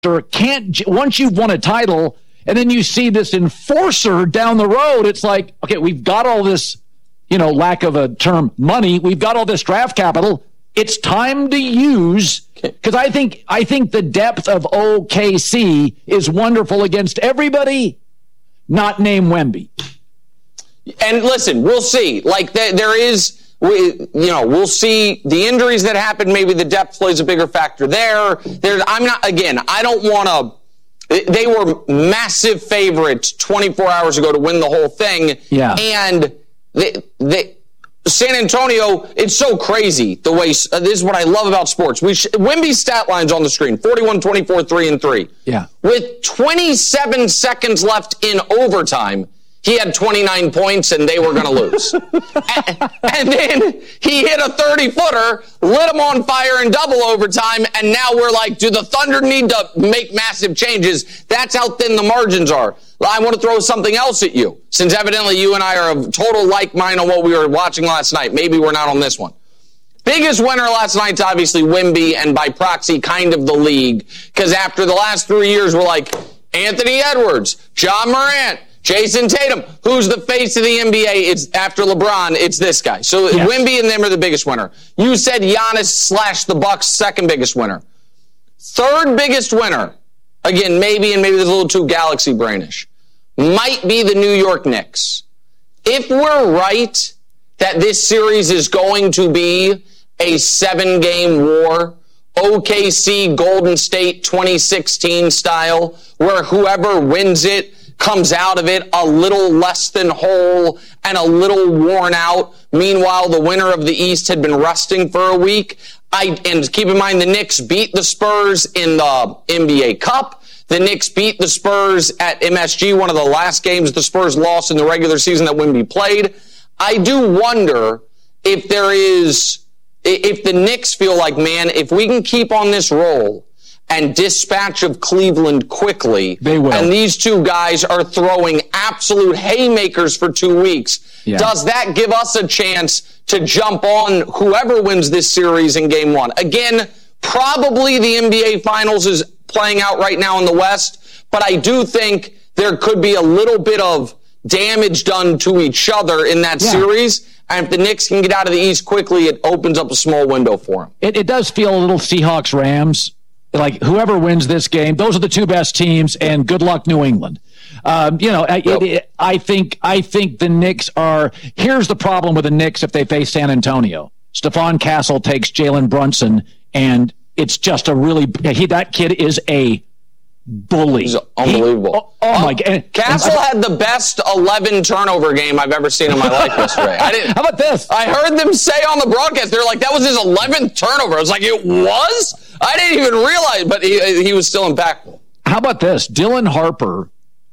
can't, once you've won a title and then you see this enforcer down the road, it's like, okay, we've got all this, lack of a term, money. We've got all this draft capital. It's time to use, because I think the depth of OKC is wonderful against everybody not named Wemby. And listen, we'll see. Like there is, we'll see the injuries that happen. Maybe the depth plays a bigger factor there. I don't want to. They were massive favorites 24 hours ago to win the whole thing. Yeah. And San Antonio, it's so crazy the way, this is what I love about sports. Wemby's stat line's on the screen, 41, 24, 3, and 3. Yeah. With 27 seconds left in overtime, he had 29 points and they were going to lose. and then he hit a 30-footer, lit them on fire in double overtime, and now we're like, do the Thunder need to make massive changes? That's how thin the margins are. I want to throw something else at you, since evidently you and I are of total like mind on what we were watching last night. Maybe we're not on this one. Biggest winner last night's obviously Wemby, and by proxy, kind of the league, because after the last 3 years, we're like, Anthony Edwards, Ja Morant, Jason Tatum, who's the face of the NBA? It's after LeBron, it's this guy. So yes. Wemby and them are the biggest winner. You said Giannis / the Bucks, second biggest winner. Third biggest winner, again, maybe there's a little too galaxy brainish, might be the New York Knicks. If we're right that this series is going to be a 7-game war, OKC Golden State 2016 style, where whoever wins it comes out of it a little less than whole and a little worn out. Meanwhile, the winner of the East had been resting for a week. And keep in mind, the Knicks beat the Spurs in the NBA Cup. The Knicks beat the Spurs at MSG, one of the last games the Spurs lost in the regular season that Wemby played. I do wonder if the Knicks feel like, man, if we can keep on this roll and dispatch of Cleveland quickly, they will. And these two guys are throwing absolute haymakers for 2 weeks. Yeah. Does that give us a chance to jump on whoever wins this series in game one? Again, probably the NBA Finals is playing out right now in the West, but I do think there could be a little bit of damage done to each other in that series. And if the Knicks can get out of the East quickly, it opens up a small window for them. It does feel a little Seahawks-Rams. Like, whoever wins this game, those are the two best teams, and good luck, New England. I think the Knicks are. Here's the problem with the Knicks if they face San Antonio. Stephon Castle takes Jalen Brunson, and it's just a really. That kid is a bully. He's unbelievable. My God! Castle had the best 11 turnover game I've ever seen in my life yesterday. How about this? I heard them say on the broadcast, they're like, that was his 11th turnover. I was like, it was? I didn't even realize, but he was still impactful. How about this? Dylan Harper,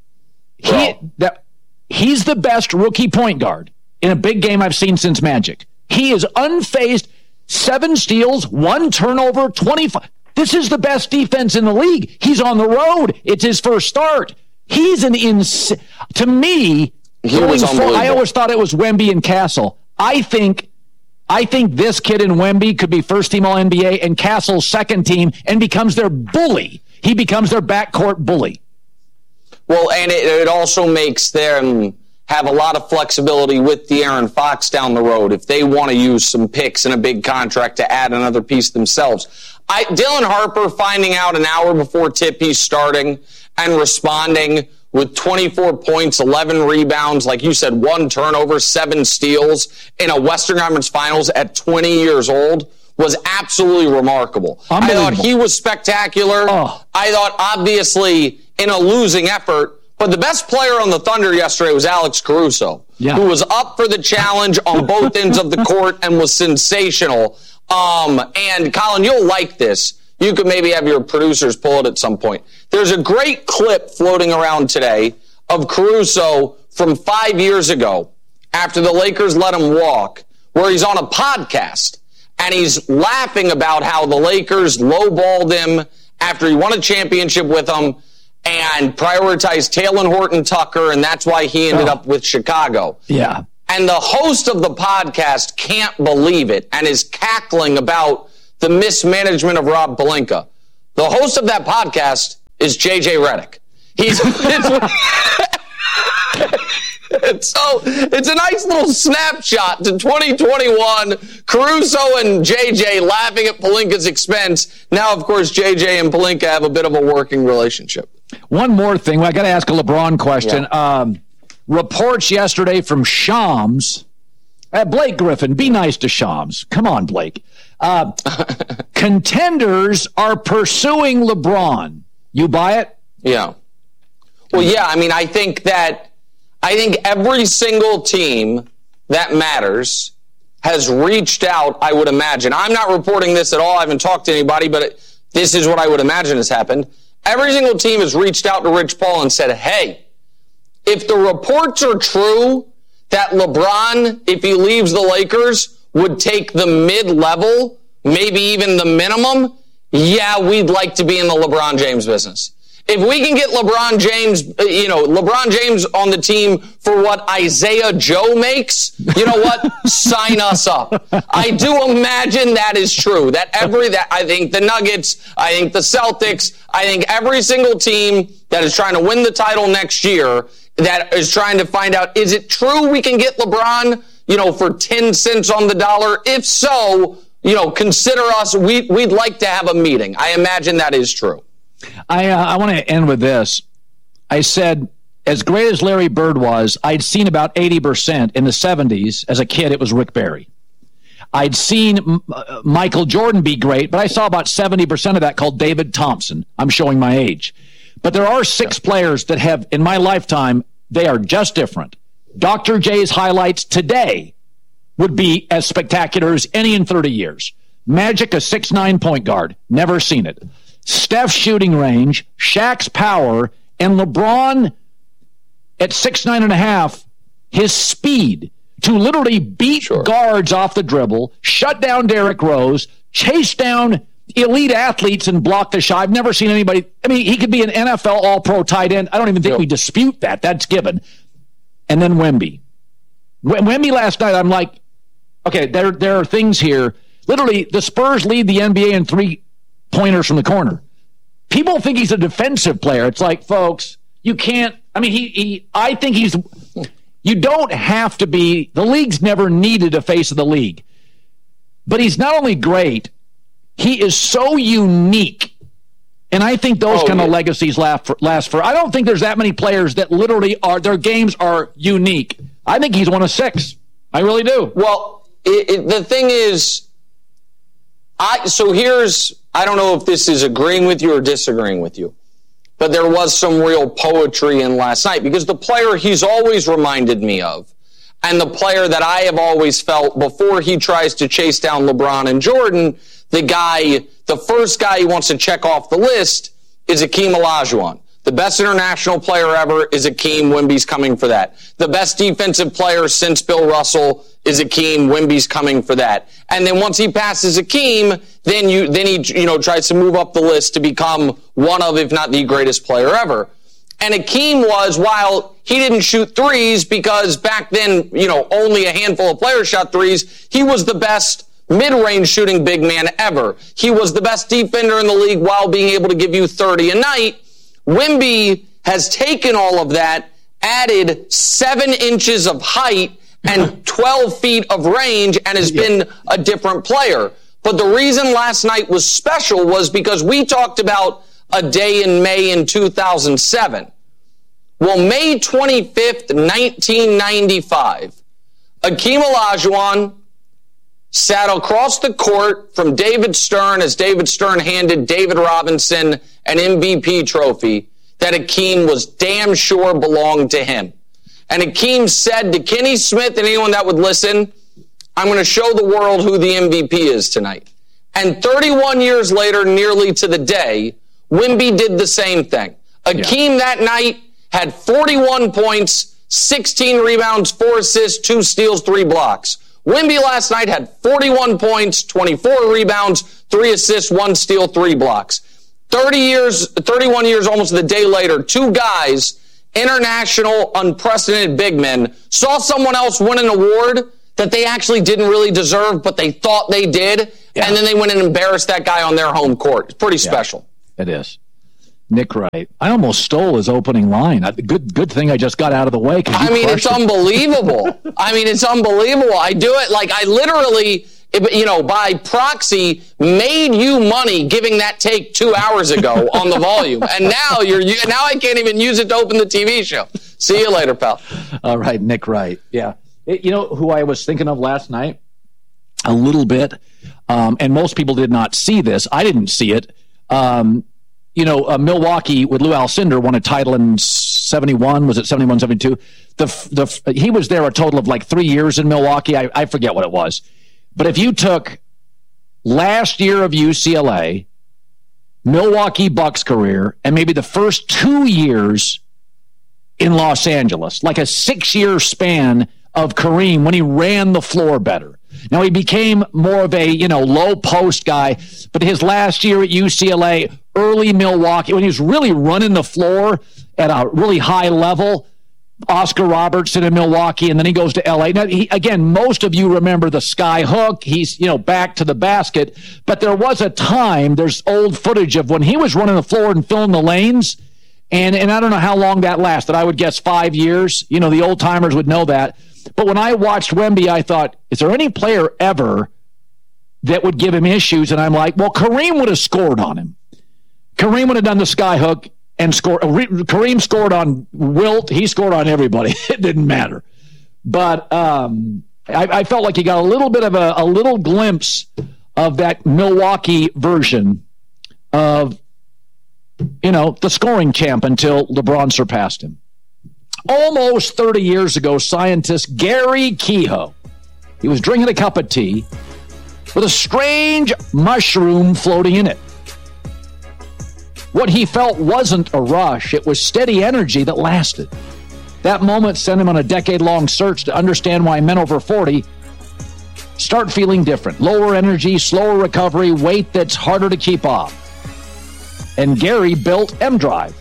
he's the best rookie point guard in a big game I've seen since Magic. He is unfazed, 7 steals, 1 turnover, 25. This is the best defense in the league. He's on the road. It's his first start. He's to me, I always thought it was Wemby and Castle. I think this kid in Wemby could be first team All-NBA and Castle's second team and becomes their bully. He becomes their backcourt bully. Well, and it also makes them have a lot of flexibility with De'Aaron Fox down the road if they want to use some picks and a big contract to add another piece themselves. Dylan Harper finding out an hour before tip he's starting and responding with 24 points, 11 rebounds, like you said, 1 turnover, 7 steals in a Western Conference Finals at 20 years old was absolutely remarkable. I thought he was spectacular. Oh. I thought, obviously, in a losing effort, but the best player on the Thunder yesterday was Alex Caruso, who was up for the challenge on both ends of the court and was sensational. And Colin, you'll like this. You could maybe have your producers pull it at some point. There's a great clip floating around today of Caruso from 5 years ago after the Lakers let him walk, where he's on a podcast and he's laughing about how the Lakers lowballed him after he won a championship with them and prioritized Talen Horton-Tucker, and that's why he ended up with Chicago. Yeah. And the host of the podcast can't believe it and is cackling about the mismanagement of Rob Pelinka. The host of that podcast is J.J. Redick. So it's a nice little snapshot to 2021. Caruso and JJ laughing at Pelinka's expense. Now, of course, JJ and Pelinka have a bit of a working relationship. One more thing. I got to ask a LeBron question. Yeah. Reports yesterday from Shams. Blake Griffin, be nice to Shams. Come on, Blake. Contenders are pursuing LeBron. You buy it? Yeah. Well, yeah. I mean, I think every single team that matters has reached out, I would imagine. I'm not reporting this at all. I haven't talked to anybody, but this is what I would imagine has happened. Every single team has reached out to Rich Paul and said, hey, if the reports are true that LeBron, if he leaves the Lakers, would take the mid-level, maybe even the minimum, yeah, we'd like to be in the LeBron James business. If we can get LeBron James on the team for what Isaiah Joe makes, you know what? Sign us up. I do imagine that is true. I think the Nuggets, I think the Celtics, I think every single team that is trying to win the title next year, that is trying to find out, is it true we can get LeBron, for 10 cents on the dollar? If so, consider us. We'd like to have a meeting. I imagine that is true. I want to end with this. I said, as great as Larry Bird was, I'd seen about 80% in the 70s. As a kid, it was Rick Barry. I'd seen Michael Jordan be great, but I saw about 70% of that called David Thompson. I'm showing my age. But there are 6 players that have, in my lifetime, they are just different. Dr. J's highlights today would be as spectacular as any in 30 years. Magic, a 6'9" point guard. Never seen it. Steph's shooting range, Shaq's power, and LeBron at 6'9.5", his speed to literally beat guards off the dribble, shut down Derrick Rose, chase down elite athletes and block the shot. I've never seen anybody. I mean, he could be an NFL all-pro tight end. I don't even think we dispute that. That's given. And then Wemby. Wemby last night, I'm like, okay, there are things here. Literally, the Spurs lead the NBA in 3-pointers from the corner. People think he's a defensive player. It's like, folks, you can't. I mean, I think he's. You don't have to be. The league's never needed a face of the league. But he's not only great, he is so unique. And I think those kind of legacies last for. I don't think there's that many players that literally their games are unique. I think he's one of 6. I really do. Well, the thing is, I don't know if this is agreeing with you or disagreeing with you, but there was some real poetry in last night, because the player he's always reminded me of, and the player that I have always felt before he tries to chase down LeBron and Jordan, the first guy he wants to check off the list is Hakeem Olajuwon. The best international player ever is Hakeem. Wemby's coming for that. The best defensive player since Bill Russell is Hakeem. Wemby's coming for that. And then once he passes Hakeem, then he tries to move up the list to become one of, if not the greatest player ever. And Hakeem was, while he didn't shoot threes because back then, only a handful of players shot threes, he was the best mid-range shooting big man ever. He was the best defender in the league while being able to give you 30 a night. Wemby has taken all of that, added 7 inches of height and 12 feet of range, and has been a different player. But the reason last night was special was because we talked about a day in May in 2007. Well, May 25th, 1995, Hakeem Olajuwon sat across the court from David Stern as David Stern handed David Robinson an MVP trophy that Hakeem was damn sure belonged to him. And Hakeem said to Kenny Smith and anyone that would listen, I'm going to show the world who the MVP is tonight. And 31 years later, nearly to the day, Wemby did the same thing. Hakeem that night had 41 points, 16 rebounds, 4 assists, 2 steals, 3 blocks. Wemby last night had 41 points, 24 rebounds, 3 assists, 1 steal, 3 blocks. 31 years, almost the day later, 2 guys, international, unprecedented big men, saw someone else win an award that they actually didn't really deserve, but they thought they did, and then they went and embarrassed that guy on their home court. It's pretty special. It is. Nick Wright. I almost stole his opening line. Good thing I just got out of the way. I mean, it's unbelievable. It's unbelievable. I do it like I literally, by proxy, made you money giving that take 2 hours ago on the volume. And now now I can't even use it to open the TV show. See you later, pal. All right, Nick Wright. Yeah. You know who I was thinking of last night? A little bit. And most people did not see this. I didn't see it. Milwaukee with Lou Alcindor won a title in 71. Was it 71, 72? He was there a total of like 3 years in Milwaukee. I forget what it was. But if you took last year of UCLA, Milwaukee Bucks career, and maybe the first 2 years in Los Angeles, like a 6-year span of Kareem when he ran the floor better. Now, he became more of a, low post guy, but his last year at UCLA, early Milwaukee, when he was really running the floor at a really high level, Oscar Robertson in Milwaukee, and then he goes to L.A. Now, most of you remember the sky hook. He's, back to the basket. But there was a time, there's old footage of when he was running the floor and filling the lanes, and I don't know how long that lasted. I would guess 5 years. The old-timers would know that. But when I watched Wemby, I thought, is there any player ever that would give him issues? And I'm like, well, Kareem would have scored on him. Kareem would have done the sky hook and scored. Kareem scored on Wilt. He scored on everybody. It didn't matter. But I felt like he got a little bit of a little glimpse of that Milwaukee version of, the scoring champ until LeBron surpassed him. Almost 30 years ago, scientist Gary Kehoe, he was drinking a cup of tea with a strange mushroom floating in it. What he felt wasn't a rush, it was steady energy that lasted. That moment sent him on a decade-long search to understand why men over 40 start feeling different. Lower energy, slower recovery, weight that's harder to keep off. And Gary built M-Drive.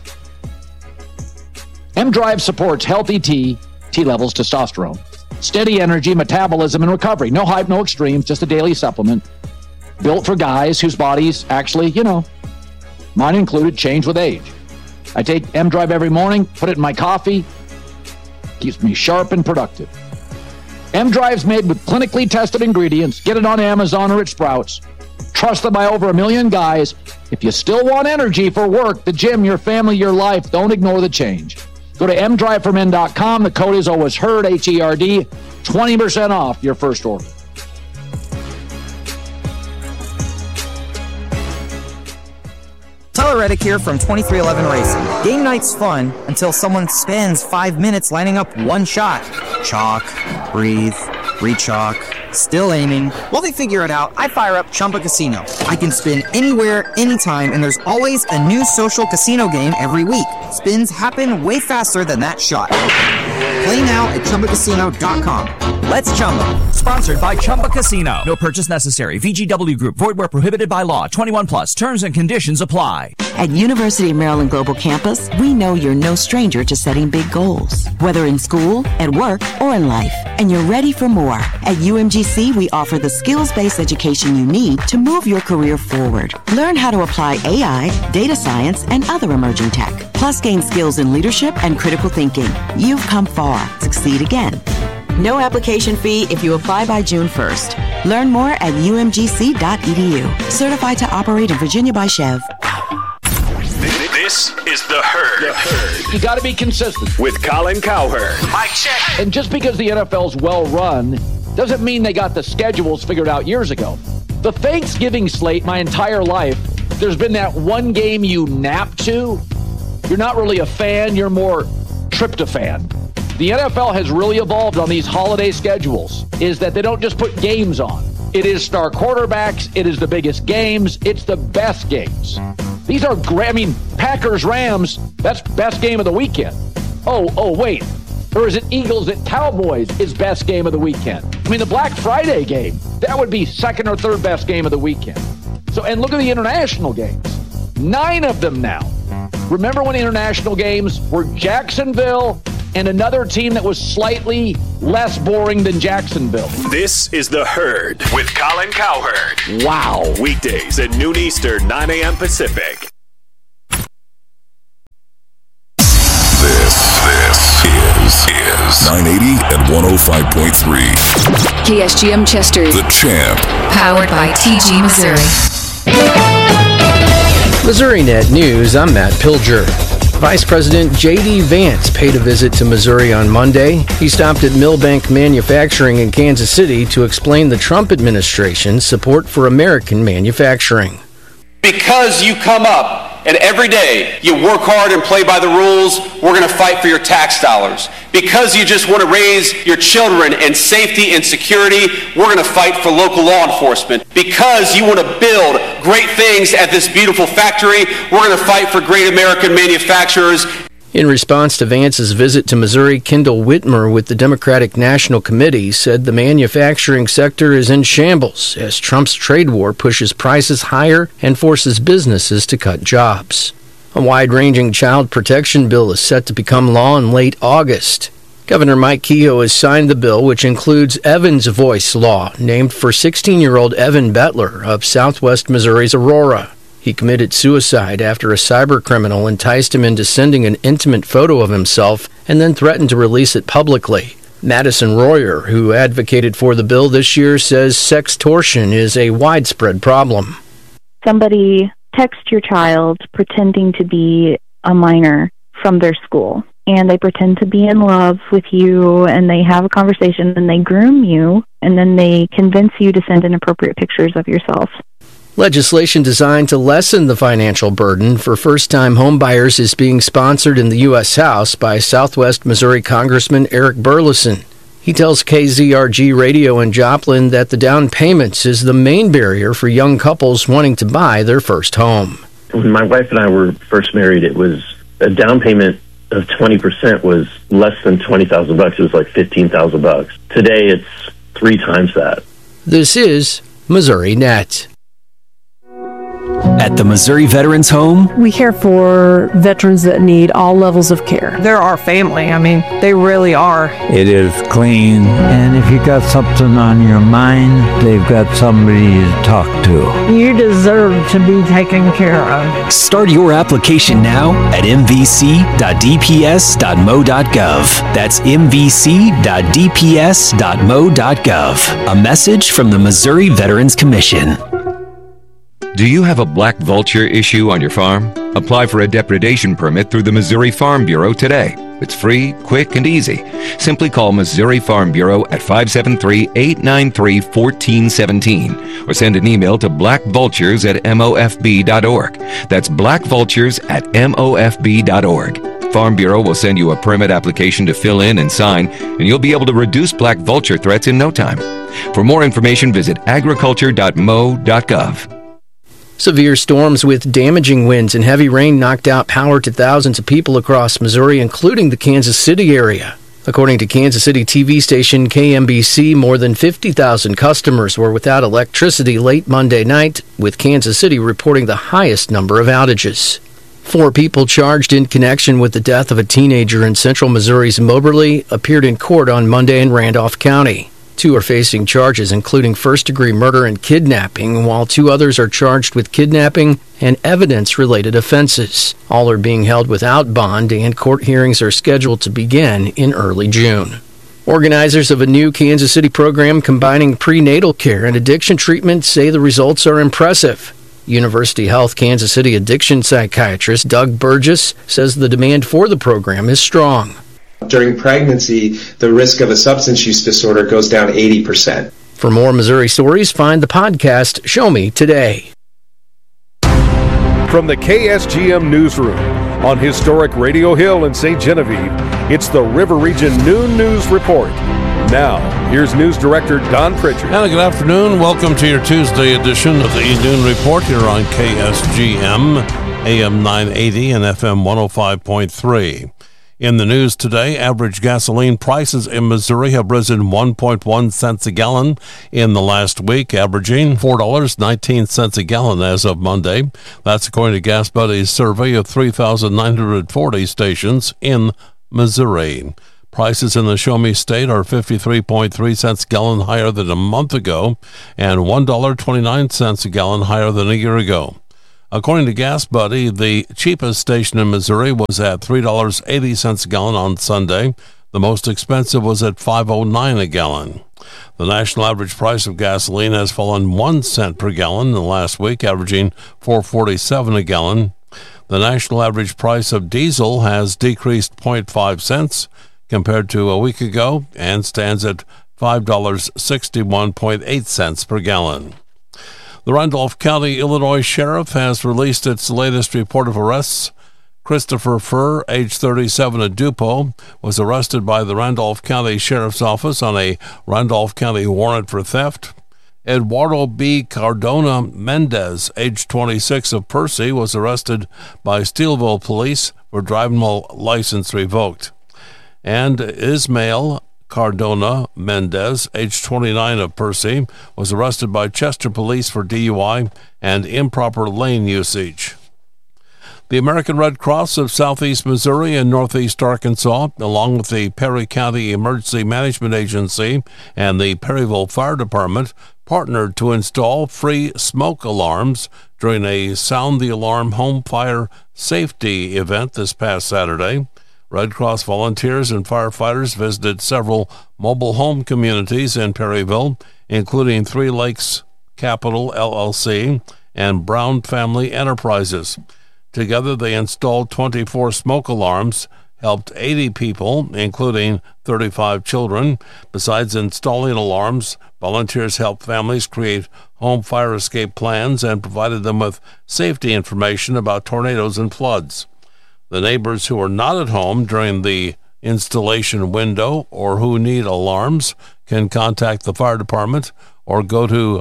M-Drive supports healthy T levels, testosterone, steady energy, metabolism, and recovery. No hype, no extremes, just a daily supplement. Built for guys whose bodies actually, mine included, change with age. I take M-Drive every morning, put it in my coffee, keeps me sharp and productive. M-Drive's made with clinically tested ingredients. Get it on Amazon or at Sprouts. Trusted by over 1 million guys. If you still want energy for work, the gym, your family, your life, don't ignore the change. Go to mdriveformen.com. The code is always HERD, H-E-R-D, 20% off your first order. Tyler Reddick here from 2311 Racing. Game night's fun until someone spends 5 minutes lining up one shot. Chalk, breathe, re-chalk, still aiming. While they figure it out, I fire up Chumba Casino. I can spin anywhere, anytime, and there's always a new social casino game every week. Spins happen way faster than that shot. Play now at ChumbaCasino.com. Let's Chumba. Sponsored by Chumba Casino. No purchase necessary. VGW Group. Void where prohibited by law. 21 plus. Terms and conditions apply. At University of Maryland Global Campus, we know you're no stranger to setting big goals, whether in school, at work, or in life. And you're ready for more. At UMGC, we offer the skills-based education you need to move your career forward. Learn how to apply AI, data science, and other emerging tech. Plus, gain skills in leadership and critical thinking. You've come far. Succeed again. No application fee if you apply by June 1st. Learn more at umgc.edu. Certified to operate in Virginia by Chev. This is The Herd. You got to be consistent. With Colin Cowherd. Mike check. And just because the NFL's well run doesn't mean they got the schedules figured out years ago. The Thanksgiving slate, my entire life, there's been that one game you nap to. You're not really a fan, you're more tryptophan. The NFL has really evolved on these holiday schedules, is that they don't just put games on. It is star quarterbacks, it is the biggest games, it's the best games. These are great. I mean, Packers-Rams, that's best game of the weekend. Oh, wait. Or is it Eagles at Cowboys is best game of the weekend? I mean, the Black Friday game, that would be second or third best game of the weekend. So, and look at the international games. 9 of them now. Remember when international games were Jacksonville and another team that was slightly less boring than Jacksonville? This is The Herd with Colin Cowherd. Wow. Weekdays at noon Eastern, 9 a.m. Pacific. and 105.3. KSGM Chester. The Champ. Powered by TG Missouri. MissouriNet News, I'm Matt Pilger. Vice President J.D. Vance paid a visit to Missouri on Monday. He stopped at Millbank Manufacturing in Kansas City to explain the Trump administration's support for American manufacturing. Because you come up and every day you work hard and play by the rules, we're going to fight for your tax dollars. Because you just want to raise your children in safety and security, we're going to fight for local law enforcement. Because you want to build great things at this beautiful factory, we're going to fight for great American manufacturers. In response to Vance's visit to Missouri, Kendall Whitmer with the Democratic National Committee said the manufacturing sector is in shambles as Trump's trade war pushes prices higher and forces businesses to cut jobs. A wide-ranging child protection bill is set to become law in late August. Governor Mike Kehoe has signed the bill, which includes Evan's Voice Law, named for 16-year-old Evan Bettler of southwest Missouri's Aurora. He committed suicide after a cybercriminal enticed him into sending an intimate photo of himself and then threatened to release it publicly. Madison Royer, who advocated for the bill this year, says sextortion is a widespread problem. Somebody texts your child pretending to be a minor from their school, and they pretend to be in love with you, and they have a conversation, and they groom you, and then they convince you to send inappropriate pictures of yourself. Legislation designed to lessen the financial burden for first-time homebuyers is being sponsored in the U.S. House by Southwest Missouri Congressman Eric Burleson. He tells KZRG Radio in Joplin that the down payments is the main barrier for young couples wanting to buy their first home. When my wife and I were first married, it was a down payment of 20% was less than $20,000. It was like $15,000. Today, it's 3 times that. This is MissouriNet. At the Missouri Veterans Home, we care for veterans that need all levels of care. They're our family. I mean, they really are. It is clean, and if you got something on your mind, they've got somebody to talk to. You deserve to be taken care of. Start your application now at mvc.dps.mo.gov. That's mvc.dps.mo.gov. A message from the Missouri Veterans Commission. Do you have a black vulture issue on your farm? Apply for a depredation permit through the Missouri Farm Bureau today. It's free, quick, and easy. Simply call Missouri Farm Bureau at 573-893-1417 or send an email to blackvultures@mofb.org. That's blackvultures@mofb.org. Farm Bureau will send you a permit application to fill in and sign, and you'll be able to reduce black vulture threats in no time. For more information, visit agriculture.mo.gov. Severe storms with damaging winds and heavy rain knocked out power to thousands of people across Missouri, including the Kansas City area. According to Kansas City TV station KMBC, more than 50,000 customers were without electricity late Monday night, with Kansas City reporting the highest number of outages. 4 people charged in connection with the death of a teenager in central Missouri's Moberly appeared in court on Monday in Randolph County. 2 are facing charges including first-degree murder and kidnapping, while 2 others are charged with kidnapping and evidence-related offenses. All are being held without bond, and court hearings are scheduled to begin in early June. Organizers of a new Kansas City program combining prenatal care and addiction treatment say the results are impressive. University Health Kansas City addiction psychiatrist Doug Burgess says the demand for the program is strong. During pregnancy, the risk of a substance use disorder goes down 80%. For more Missouri stories, find the podcast Show Me Today. From the KSGM Newsroom on historic Radio Hill in St. Genevieve, it's the River Region Noon News Report. Now, here's News Director Don Pritchard. And good afternoon. Welcome to your Tuesday edition of the E-Noon Report here on KSGM, AM 980 and FM 105.3. In the news today, average gasoline prices in Missouri have risen 1.1 cents a gallon in the last week, averaging $4.19 a gallon as of Monday. That's according to Gas Buddy's survey of 3,940 stations in Missouri. Prices in the Show Me State are 53.3 cents a gallon higher than a month ago and $1.29 a gallon higher than a year ago. According to Gas Buddy, the cheapest station in Missouri was at $3.80 a gallon on Sunday. The most expensive was at $5.09 a gallon. The national average price of gasoline has fallen 1 cent per gallon in the last week, averaging $4.47 a gallon. The national average price of diesel has decreased 0.5 cents compared to a week ago and stands at $5.61.8 per gallon. The Randolph County, Illinois Sheriff has released its latest report of arrests. Christopher Furr, age 37 of Dupo, was arrested by the Randolph County Sheriff's Office on a Randolph County warrant for theft. Eduardo B. Cardona Mendez, age 26 of Percy, was arrested by Steelville police for driving while license revoked. And Ismael Cardona Mendez, age 29 of Percy, was arrested by Chester police for DUI and improper lane usage. The American Red Cross of Southeast Missouri and Northeast Arkansas, along with the Perry County Emergency Management Agency and the Perryville Fire Department, partnered to install free smoke alarms during a Sound the Alarm home fire safety event this past Saturday. Red Cross volunteers and firefighters visited several mobile home communities in Perryville, including Three Lakes Capital LLC and Brown Family Enterprises. Together, they installed 24 smoke alarms, helped 80 people, including 35 children. Besides installing alarms, volunteers helped families create home fire escape plans and provided them with safety information about tornadoes and floods. The neighbors who are not at home during the installation window or who need alarms can contact the fire department or go to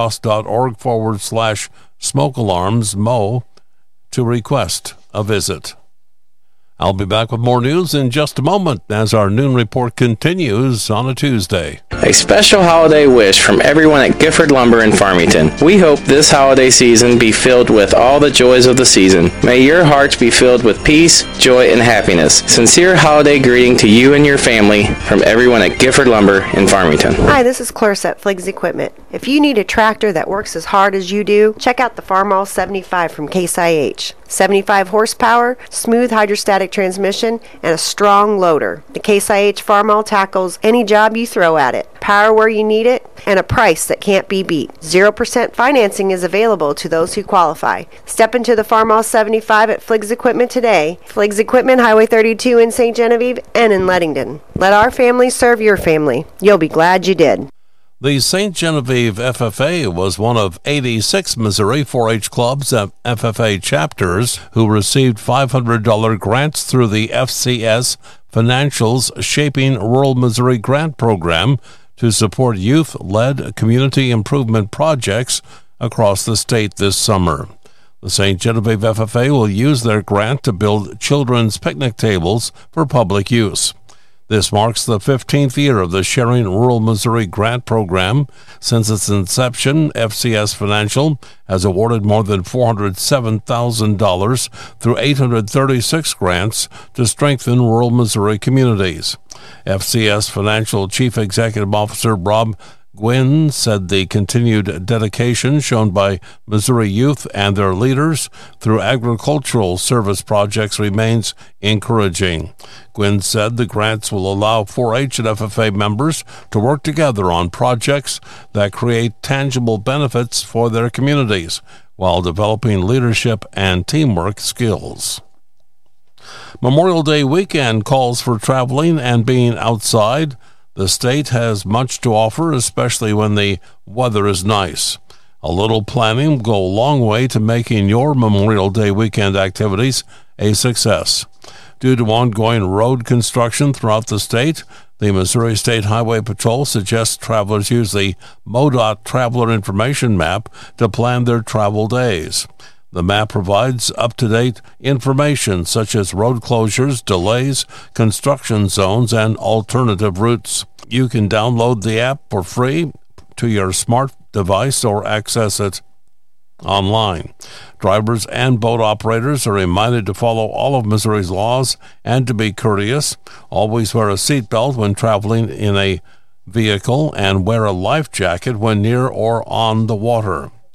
redcross.org/smoke alarms MO to request a visit. I'll be back with more news in just a moment as our noon report continues on a Tuesday. A special holiday wish from everyone at Gifford Lumber in Farmington. We hope this holiday season be filled with all the joys of the season. May your hearts be filled with peace, joy, and happiness. Sincere holiday greeting to you and your family from everyone at Gifford Lumber in Farmington. Hi, this is Clarissa at Fliggs Equipment. If you need a tractor that works as hard as you do, check out the Farmall 75 from Case IH. 75 horsepower, smooth hydrostatic transmission, and a strong loader. The Case IH Farmall tackles any job you throw at it. Power where you need it, and a price that can't be beat. 0% financing is available to those who qualify. Step into the Farmall 75 at Fliggs Equipment today. Fliggs Equipment, Highway 32 in St. Genevieve and in Leadington. Let our family serve your family. You'll be glad you did. The St. Genevieve FFA was one of 86 Missouri 4-H clubs and FFA chapters who received $500 grants through the FCS Financial's Shaping Rural Missouri Grant Program to support youth-led community improvement projects across the state this summer. The St. Genevieve FFA will use their grant to build children's picnic tables for public use. This marks the 15th year of the Sharing Rural Missouri Grant Program. Since its inception, FCS Financial has awarded more than $407,000 through 836 grants to strengthen rural Missouri communities. FCS Financial Chief Executive Officer Bob Gwynn said the continued dedication shown by Missouri youth and their leaders through agricultural service projects remains encouraging. Gwynn said the grants will allow 4-H and FFA members to work together on projects that create tangible benefits for their communities while developing leadership and teamwork skills. Memorial Day weekend calls for traveling and being outside. The state has much to offer, especially when the weather is nice. A little planning will go a long way to making your Memorial Day weekend activities a success. Due to ongoing road construction throughout the state, the Missouri State Highway Patrol suggests travelers use the MoDOT Traveler Information Map to plan their travel days. The map provides up-to-date information such as road closures, delays, construction zones, and alternative routes. You can download the app for free to your smart device or access it online. Drivers and boat operators are reminded to follow all of Missouri's laws and to be courteous. Always wear a seatbelt when traveling in a vehicle and wear a life jacket when near or on the water.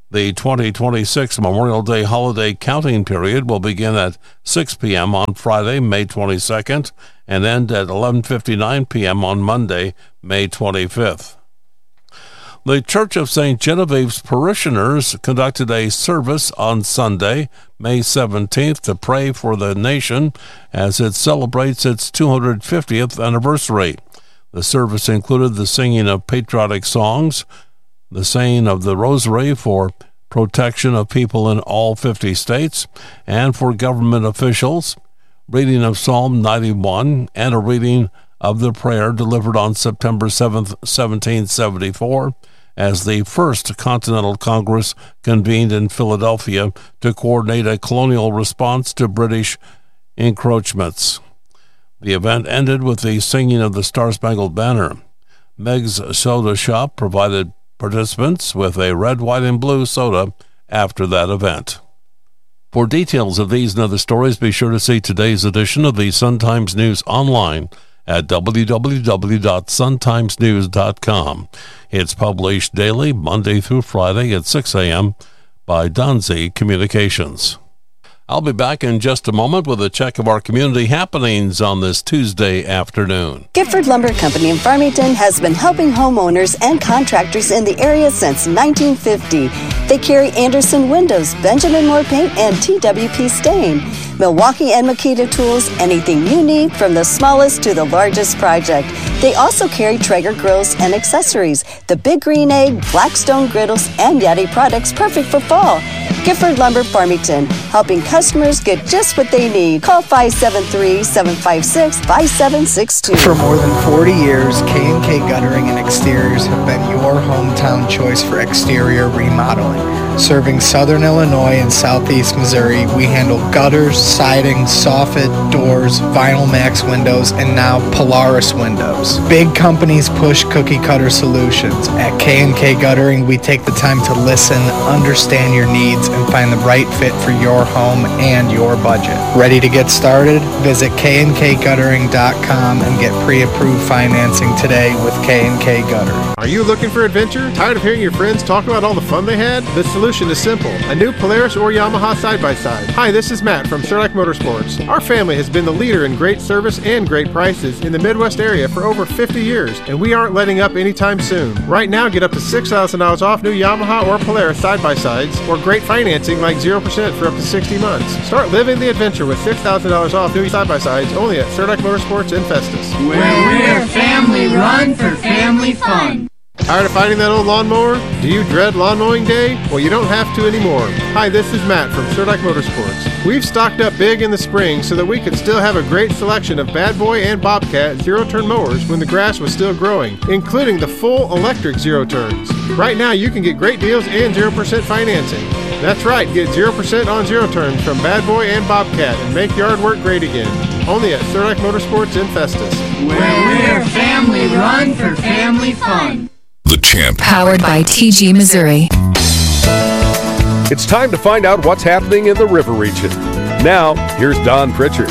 The 2026 Memorial Day holiday counting period will begin at 6 p.m. on Friday, May 22nd, and end at 11:59 p.m. on Monday, May 25th. The Church of St. Genevieve's parishioners conducted a service on Sunday, May 17th, to pray for the nation as it celebrates its 250th anniversary. The service included the singing of patriotic songs, the saying of the Rosary for protection of people in all 50 states and for government officials, reading of Psalm 91, and a reading of the prayer delivered on September 7th, 1774, as the First Continental Congress convened in Philadelphia to coordinate a colonial response to British encroachments. The event ended with the singing of the Star-Spangled Banner. Meg's Soda Shop provided participants with a red, white, and blue soda after that event. For details of these and other stories, be sure to see today's edition of the Sun-Times News online at www.suntimesnews.com. It's published daily, Monday through Friday at 6 a.m. by Donzi Communications. I'll be back in just a moment with a check of our community happenings on this Tuesday afternoon. Gifford Lumber Company in Farmington has been helping homeowners and contractors in the area since 1950. They carry Anderson Windows, Benjamin Moore Paint, and TWP Stain. Milwaukee and Makita Tools, anything you need from the smallest to the largest project. They also carry Traeger grills and accessories, the Big Green Egg, Blackstone griddles, and Yeti products perfect for fall. Gifford Lumber Farmington, helping customers get just what they need. Call 573-756-5762. For more than 40 years, K&K Guttering and Exteriors have been your hometown choice for exterior remodeling. Serving Southern Illinois and Southeast Missouri, we handle gutters, siding, soffit, doors, Vinyl Max windows, and now Polaris windows. Big companies push cookie cutter solutions. At K&K Guttering, we take the time to listen, understand your needs, and find the right fit for your home and your budget. Ready to get started? Visit knkguttering.com and get pre-approved financing today with K&K Guttering. Are you looking for adventure? Tired of hearing your friends talk about all the fun they had? The solution is simple. A new Polaris or Yamaha side-by-side. Hi, this is Matt from Sherlock Motorsports. Our family has been the leader in great service and great prices in the Midwest area for over 50 years, and we aren't letting up anytime soon. Right now, get up to $6,000 off new Yamaha or Polaris side-by-sides, or great financing like 0% for up to 60 months. Start living the adventure with $6,000 off new side-by-sides only at Sherlock Motorsports in Festus. Where we're family run for family fun. Tired of fighting that old lawnmower? Do you dread lawn mowing day? Well, you don't have to anymore. Hi, this is Matt from Sherlock Motorsports. We've stocked up big in the spring so that we could still have a great selection of Bad Boy and Bobcat zero-turn mowers when the grass was still growing, including the full electric zero-turns. Right now, you can get great deals and 0% financing. That's right, get 0% on zero-turns from Bad Boy and Bobcat and make yard work great again. Only at Sherlock Motorsports in Festus. Where we're family run for family fun. The Champ. Powered by TG Missouri. It's time to find out what's happening in the River Region. Now, here's Don Pritchard.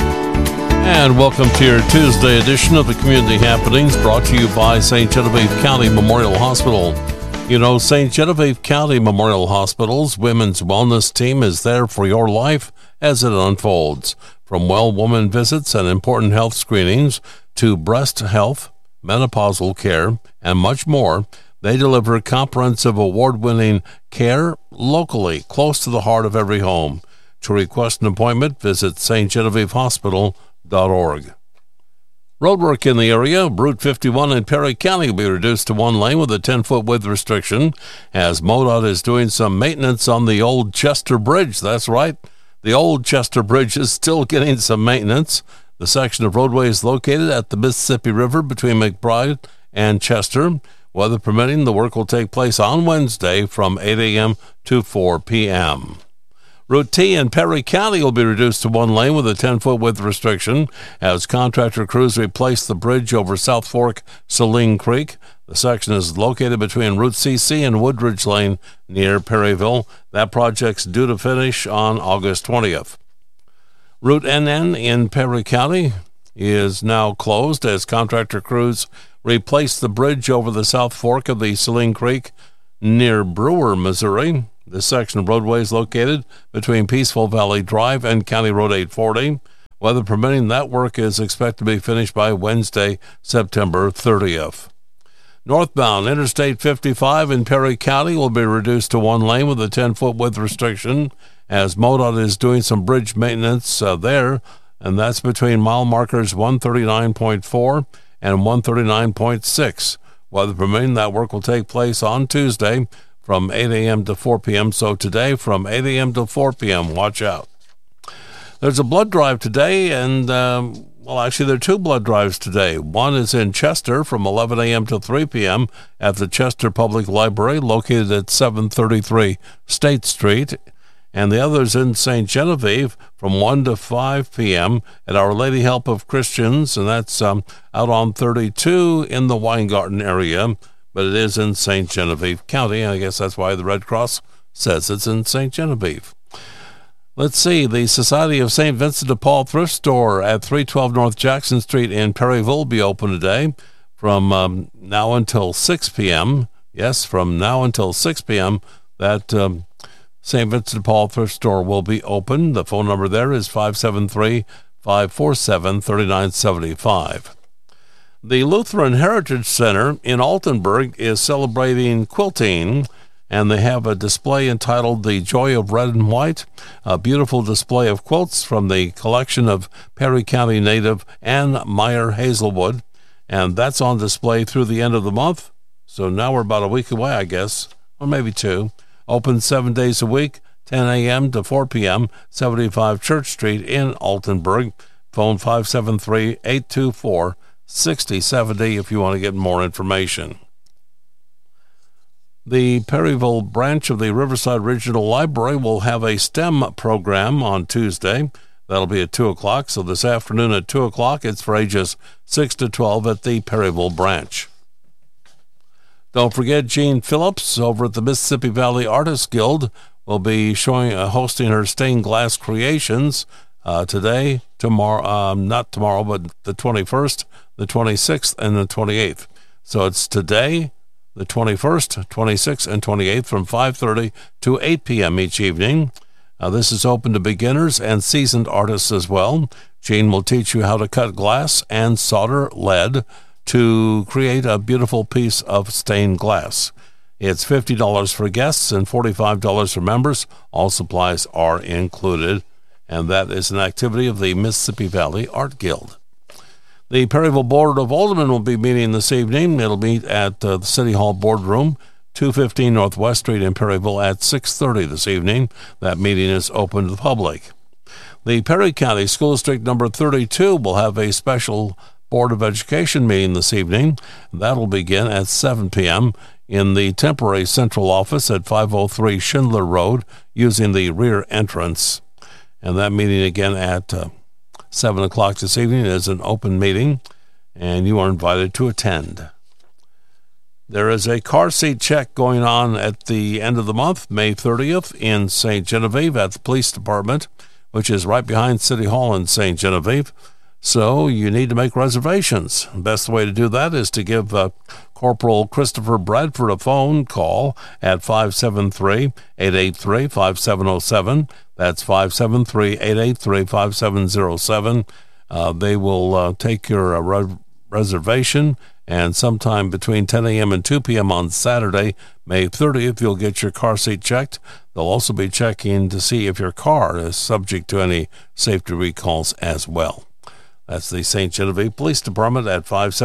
And welcome to your Tuesday edition of the Community Happenings, brought to you by St. Genevieve County Memorial Hospital. You know, St. Genevieve County Memorial Hospital's Women's Wellness Team is there for your life as it unfolds. From well woman visits and important health screenings to breast health, menopausal care, and much more, they deliver comprehensive award-winning care locally, close to the heart of every home. To request an appointment, visit stgenevievehospital.org. Roadwork in the area. Route 51 in Perry County will be reduced to one lane with a 10-foot width restriction as MoDOT is doing some maintenance on the old Chester Bridge. That's right. The old Chester Bridge is still getting some maintenance. The section of roadway is located at the Mississippi River between McBride and Chester. Weather permitting, the work will take place on Wednesday from 8 a.m. to 4 p.m. Route T in Perry County will be reduced to one lane with a 10-foot width restriction as contractor crews replace the bridge over South Fork Saline Creek. The section is located between Route CC and Woodridge Lane near Perryville. That project's due to finish on August 20th. Route NN in Perry County is now closed as contractor crews replace the bridge over the South Fork of the Saline Creek. near Brewer, Missouri. This section of roadway is located between Peaceful Valley Drive and County Road 840. Weather permitting, that work is expected to be finished by Wednesday, September 30th. Northbound Interstate 55 in Perry County will be reduced to one lane with a 10-foot width restriction as MoDOT is doing some bridge maintenance there, and that's between mile markers 139.4 and 139.6. Weather permitting, that work will take place on Tuesday from 8 a.m. to 4 p.m. So today from 8 a.m. to 4 p.m., watch out. There's a blood drive today, and actually there are two blood drives today. One is in Chester from 11 a.m. to 3 p.m. at the Chester Public Library located at 733 State Street, and the other is in St. Genevieve from 1 to 5 p.m. at Our Lady Help of Christians, and that's out on 32 in the Weingarten area. But it is in St. Genevieve County. I guess that's why the Red Cross says it's in St. Genevieve. Let's see. The Society of St. Vincent de Paul Thrift Store at 312 North Jackson Street in Perryville will be open today from now until 6 p.m. Yes, from now until 6 p.m. That St. Vincent de Paul Thrift Store will be open. The phone number there is 573-547-3975. The Lutheran Heritage Center in Altenburg is celebrating quilting, and they have a display entitled The Joy of Red and White, a beautiful display of quilts from the collection of Perry County native Ann Meyer Hazelwood, and that's on display through the end of the month. So now we're about a week away, I guess, or maybe two. Open 7 days a week, 10 a.m. to 4 p.m., 75 Church Street in Altenburg. Phone 573-824-6070 if you want to get more information. The Perryville branch of the Riverside Regional Library will have a STEM program on Tuesday. That'll be at 2 o'clock. So this afternoon at 2 o'clock, it's for ages 6 to 12 at the Perryville branch. Don't forget, Jean Phillips over at the Mississippi Valley Artists Guild will be hosting her stained glass creations today, tomorrow, not tomorrow, but the 21st, the 26th, and the 28th. So it's today, the 21st, 26th, and 28th from 5:30 to 8 p.m. each evening. This is open to beginners and seasoned artists as well. Jean will teach you how to cut glass and solder lead to create a beautiful piece of stained glass. It's $50 for guests and $45 for members. All supplies are included, and that is an activity of the Mississippi Valley Art Guild. The Perryville Board of Aldermen will be meeting this evening. It'll meet at the City Hall Boardroom, 215 Northwest Street in Perryville at 6:30 this evening. That meeting is open to the public. The Perry County School District number 32 will have a special Board of Education meeting this evening. That'll begin at 7 p.m. in the temporary central office at 503 Schindler Road using the rear entrance. And that meeting again at 7 o'clock this evening is an open meeting, and you are invited to attend. There is a car seat check going on at the end of the month, May 30th, in St. Genevieve at the police department, which is right behind City Hall in St. Genevieve. So you need to make reservations. The best way to do that is to give Corporal Christopher Bradford a phone call at 573-883-5707. That's 573-883-5707. They will take your reservation, and sometime between 10 a.m. and 2 p.m. on Saturday, May 30th, you'll get your car seat checked. They'll also be checking to see if your car is subject to any safety recalls as well. That's the St. Genevieve Police Department at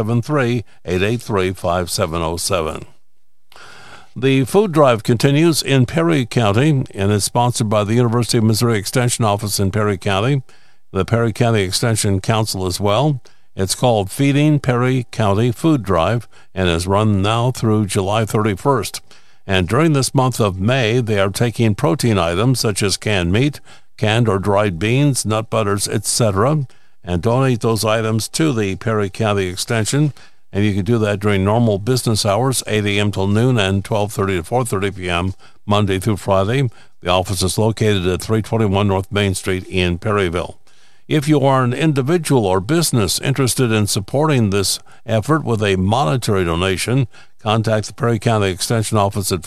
573-883-5707. The food drive continues in Perry County and is sponsored by the University of Missouri Extension Office in Perry County, the Perry County Extension Council as well. It's called Feeding Perry County Food Drive and is run now through July 31st. And during this month of May, they are taking protein items such as canned meat, canned or dried beans, nut butters, etc., and donate those items to the Perry County Extension. And you can do that during normal business hours, 8 a.m. till noon and 12:30 to 4:30 p.m., Monday through Friday. The office is located at 321 North Main Street in Perryville. If you are an individual or business interested in supporting this effort with a monetary donation, contact the Perry County Extension Office at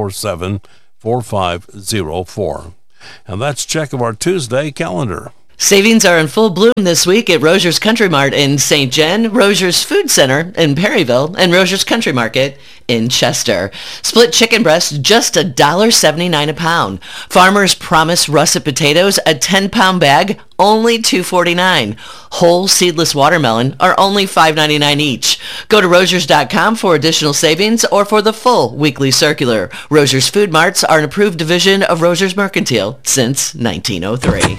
547-4504. And that's check of our Tuesday calendar. Savings are in full bloom this week at Rogers Country Mart in St. John, Rogers Food Center in Perryville, and Rogers Country Market in Chester. Split chicken breast, just $1.79 a pound. Farmer's Promise russet potatoes, a 10-pound bag, only $2.49. Whole seedless watermelon are only $5.99 each. Go to Rogers.com for additional savings or for the full weekly circular. Rogers Food Marts are an approved division of Rogers Mercantile since 1903.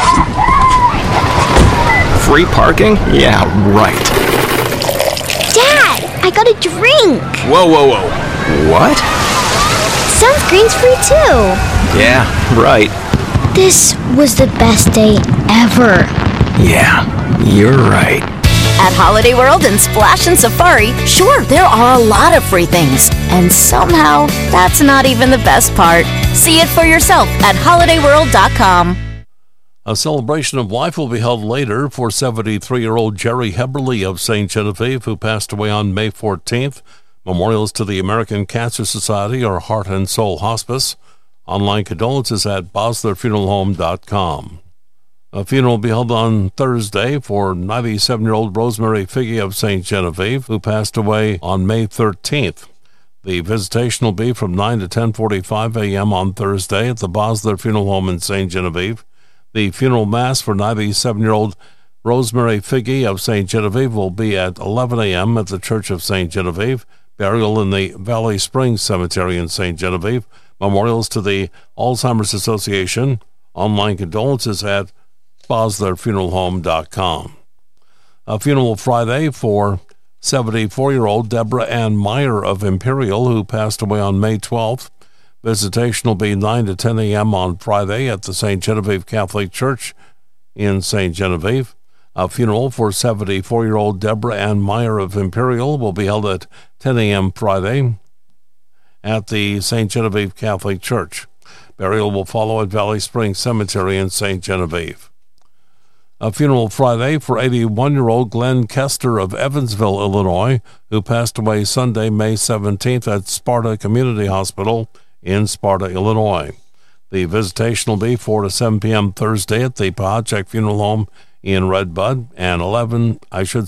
Free parking? Yeah, right. Dad, I got a drink. Whoa. What? Sunscreen's free too. Yeah, right. This was the best day ever. Yeah, you're right. At Holiday World and Splash and Safari, sure, there are a lot of free things. And somehow, that's not even the best part. See it for yourself at holidayworld.com. A celebration of life will be held later for 73-year-old Jerry Heberly of St. Genevieve, who passed away on May 14th. Memorials to the American Cancer Society or Heart and Soul Hospice. Online condolences at boslerfuneralhome.com. A funeral will be held on Thursday for 97-year-old Rosemary Figge of St. Genevieve, who passed away on May 13th. The visitation will be from 9 to 10:45 a.m. on Thursday at the Bosler Funeral Home in St. Genevieve. The funeral mass for 97-year-old Rosemary Figge of St. Genevieve will be at 11 a.m. at the Church of St. Genevieve. Burial in the Valley Springs Cemetery in St. Genevieve. Memorials to the Alzheimer's Association. Online condolences at boslerfuneralhome.com. A funeral Friday for 74-year-old Deborah Ann Meyer of Imperial, who passed away on May 12th. Visitation will be 9 to 10 a.m. on Friday at the St. Genevieve Catholic Church in St. Genevieve. A funeral for 74-year-old Deborah Ann Meyer of Imperial will be held at 10 a.m. Friday at the St. Genevieve Catholic Church. Burial will follow at Valley Springs Cemetery in St. Genevieve. A funeral Friday for 81-year-old Glenn Kester of Evansville, Illinois, who passed away Sunday, May 17th at Sparta Community Hospital in Sparta, Illinois. The visitation will be 4 to 7 p.m. Thursday at the Pahachek Funeral Home in Redbud, and 10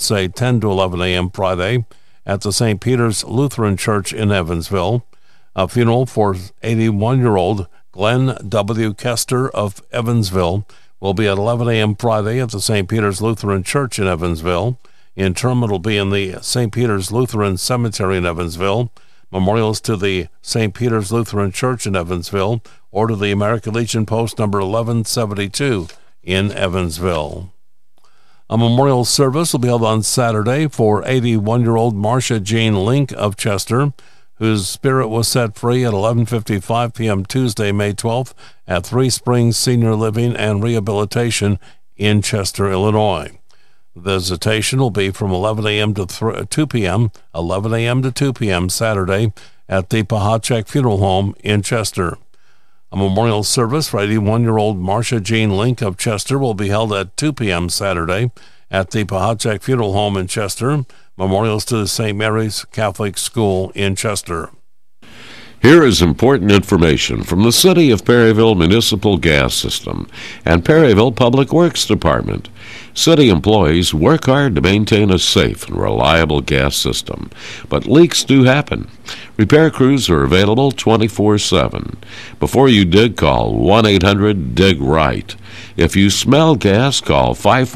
to 11 a.m. Friday at the St. Peter's Lutheran Church in Evansville. A funeral for 81-year-old Glenn W. Kester of Evansville will be at 11 a.m. Friday at the St. Peter's Lutheran Church in Evansville. Interment will be in the St. Peter's Lutheran Cemetery in Evansville. Memorials to the St. Peter's Lutheran Church in Evansville or to the American Legion Post number 1172 in Evansville. A memorial service will be held on Saturday for 81-year-old Marcia Jean Link of Chester, whose spirit was set free at 11:55 p.m. Tuesday, May 12th at Three Springs Senior Living and Rehabilitation in Chester, Illinois. Visitation will be from 11 a.m. to 2 p.m., 11 a.m. to 2 p.m. Saturday at the Pahachek Funeral Home in Chester. A memorial service for 81-year-old Marcia Jean Link of Chester will be held at 2 p.m. Saturday at the Pahachek Funeral Home in Chester. Memorials to the St. Mary's Catholic School in Chester. Here is important information from the City of Perryville Municipal Gas System and Perryville Public Works Department. City employees work hard to maintain a safe and reliable gas system, but leaks do happen. Repair crews are available 24/7. Before you dig, call 1-800-DIG-RIGHT. If you smell gas, call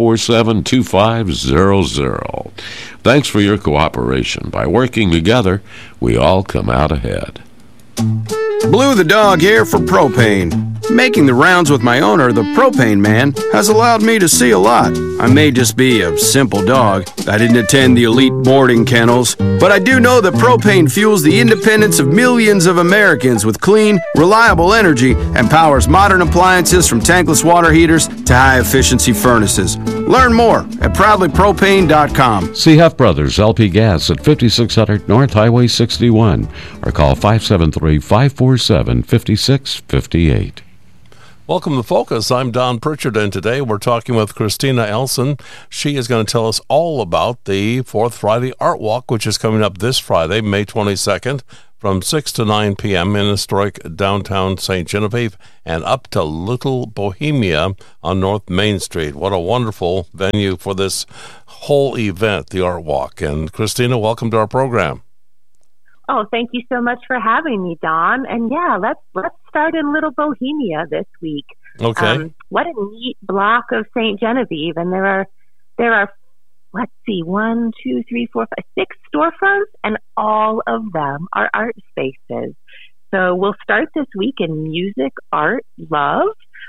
547-2500. Thanks for your cooperation. By working together, we all come out ahead. Blue the Dog here for propane. Making the rounds with my owner, the propane man, has allowed me to see a lot. I may just be a simple dog. I didn't attend the elite boarding kennels, but I do know that propane fuels the independence of millions of Americans with clean, reliable energy and powers modern appliances from tankless water heaters to high-efficiency furnaces. Learn more at proudlypropane.com. See Huff Brothers LP Gas at 5600 North Highway 61 or call 573-547-5658. Welcome to Focus. I'm Don Pritchard, and today we're talking with Christina Elson. She is going to tell us all about the Fourth Friday Art Walk, which is coming up this Friday, May 22nd, from 6 to 9 p.m. in historic downtown St. Genevieve and up to Little Bohemia on North Main Street. What a wonderful venue for this whole event, the Art Walk. And Christina, welcome to our program. Oh, thank you so much for having me, Don. And yeah, let's start in Little Bohemia this week. Okay. What a neat block of St. Genevieve, and there are let's see, 1, 2, 3, 4, 5, 6 storefronts, and all of them are art spaces. So we'll start this week in Music, Art, Love,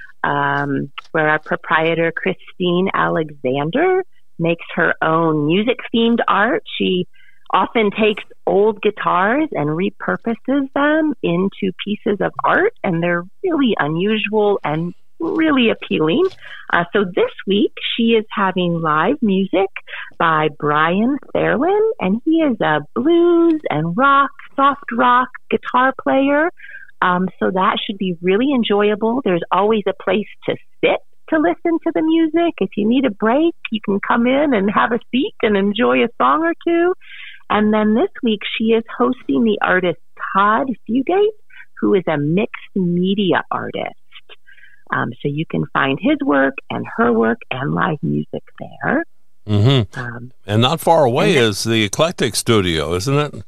where our proprietor Christine Alexander makes her own music-themed art. She often takes old guitars and repurposes them into pieces of art, and they're really unusual and really appealing. So this week, she is having live music by Brian Fairlin, and he is a blues and rock, soft rock guitar player. So that should be really enjoyable. There's always a place to sit to listen to the music. If you need a break, you can come in and have a seat and enjoy a song or two. And then this week, she is hosting the artist Todd Fugate, who is a mixed media artist. So you can find his work and her work and live music there. Mm-hmm. And not far away is the Eclectic Studio, isn't it?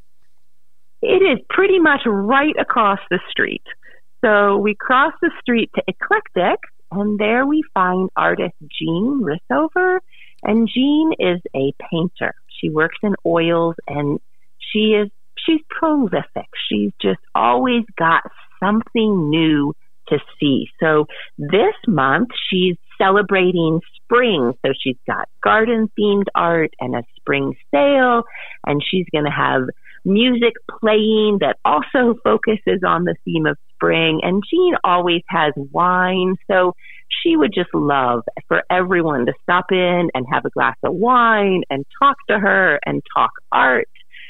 It is pretty much right across the street. So we cross the street to Eclectic, and there we find artist Jean Rissover. And Jean is a painter. She works in oils, and she's prolific. She's just always got something new to see. So this month she's celebrating spring. So she's got garden themed art and a spring sale, and she's going to have music playing that also focuses on the theme of spring. And Jean always has wine. So she would just love for everyone to stop in and have a glass of wine and talk to her and talk art.